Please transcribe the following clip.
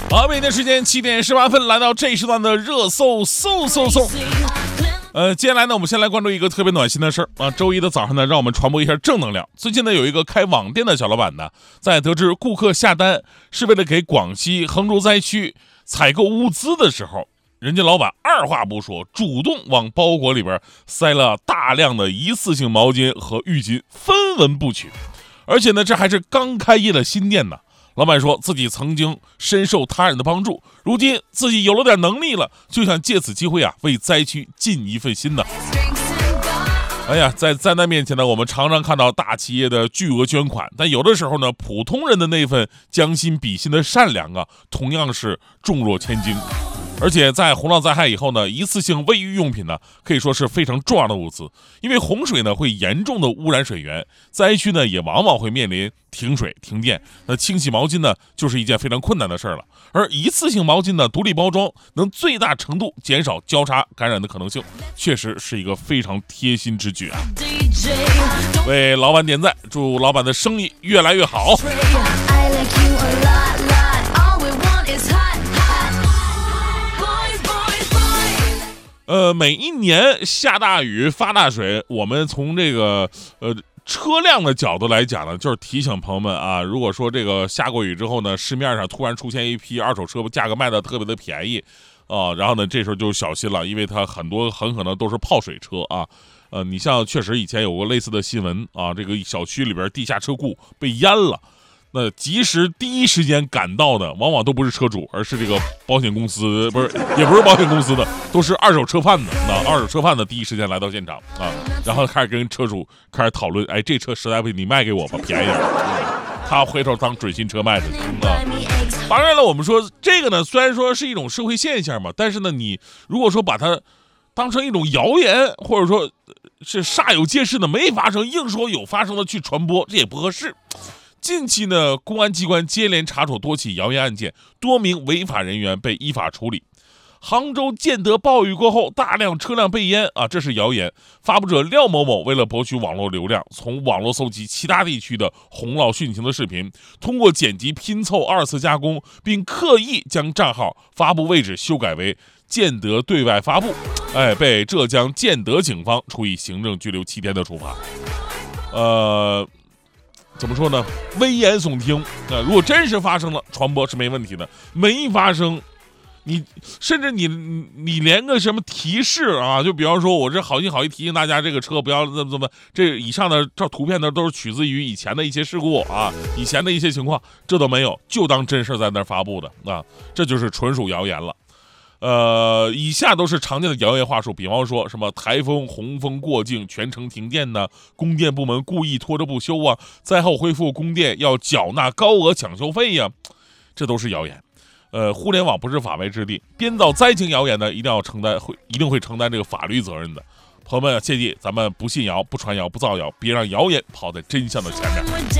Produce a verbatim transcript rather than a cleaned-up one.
好，北京时间七点十八分，来到这一时段的热搜搜搜搜。呃，接下来呢，我们先来关注一个特别暖心的事儿啊。周一的早上呢，让我们传播一下正能量。最近呢，有一个开网店的小老板呢，在得知顾客下单是为了给广西衡州灾区采购物资的时候，人家老板二话不说，主动往包裹里边塞了大量的一次性毛巾和浴巾，分文不取。而且呢，这还是刚开业的新店呢。老板说自己曾经深受他人的帮助，如今自己有了点能力了，就想借此机会啊，为灾区尽一份心呢。哎呀，在灾难面前呢，我们常常看到大企业的巨额捐款，但有的时候呢，普通人的那份将心比心的善良啊，同样是重若千斤。而且在洪涝灾害以后呢，一次性卫浴用品呢可以说是非常重要的物资，因为洪水呢会严重的污染水源，灾区呢也往往会面临停水停电，那清洗毛巾呢就是一件非常困难的事儿了。而一次性毛巾呢独立包装，能最大程度减少交叉感染的可能性，确实是一个非常贴心之举啊！为老板点赞，祝老板的生意越来越好。呃，每一年下大雨发大水，我们从这个呃车辆的角度来讲呢，就是提醒朋友们啊，如果说这个下过雨之后呢，市面上突然出现一批二手车，价格卖的特别的便宜啊，然后呢，这时候就小心了，因为它很多很可能都是泡水车啊。呃，你像确实以前有过类似的新闻啊，这个小区里边地下车库被淹了。那及时第一时间赶到的，往往都不是车主，而是这个保险公司，不是，也不是保险公司的，都是二手车贩子。那二手车贩子第一时间来到现场啊，然后开始跟车主开始讨论，哎，这车实在不行你卖给我吧，便宜点。他回头当准新车卖的啊。当然了，我们说这个呢，虽然说是一种社会现象嘛，但是呢，你如果说把它当成一种谣言，或者说是煞有介事的没发生，硬说有发生的去传播，这也不合适。近期呢，公安机关接连查处多起谣言案件，多名违法人员被依法处理。杭州建德暴雨过后，大量车辆被淹啊，这是谣言。发布者廖某某为了博取网络流量，从网络搜集其他地区的洪涝汛情的视频，通过剪辑拼凑二次加工，并刻意将账号发布位置修改为建德对外发布，哎，被浙江建德警方处以行政拘留七天的处罚。呃。怎么说呢？危言耸听啊、呃！如果真是发生了，传播是没问题的；没发生，你甚至你你连个什么提示啊，就比方说，我这好心好意提醒大家，这个车不要怎么怎么，这以上的照图片呢都是取自于以前的一些事故啊，以前的一些情况，这都没有，就当真事在那儿发布的啊，这就是纯属谣言了。呃，以下都是常见的谣言话术，比方说什么台风、洪峰过境全程停电呢？供电部门故意拖着不修啊？灾后恢复供电要缴纳高额抢修费呀、啊？这都是谣言。呃，互联网不是法外之地，编造灾情谣言呢，一定要承担会一定会承担这个法律责任的。朋友们切记，咱们不信谣、不传谣、不造谣，别让谣言跑在真相的前面。